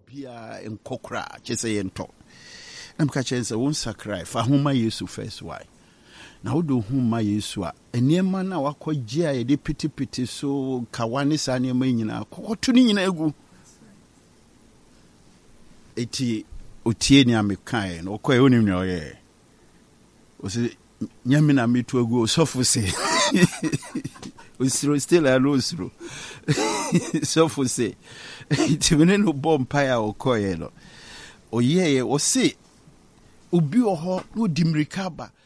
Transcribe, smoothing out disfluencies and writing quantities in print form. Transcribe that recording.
bia enkokra chese yento na mka chense won sakrai fa homa Yesu first why na wodo homa Yesu a eniema na wakogye a yede pitipiti so kawane sa niema nyina kokoto ni nyina egu eti otie ni amekae no okoye onim ne oye osi nyame na metu egu osofo se osiro still a osiro sofo se tibene no bompire okoye no oyeye o se obi oho no dimrika ba